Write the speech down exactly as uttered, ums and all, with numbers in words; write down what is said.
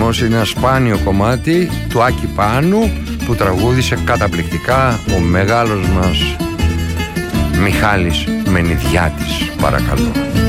Κόσμος είναι ένα σπάνιο κομμάτι του Άκη Πάνου που τραγούδισε καταπληκτικά ο μεγάλος μας Μιχάλης Μενιδιάτης. Παρακαλώ.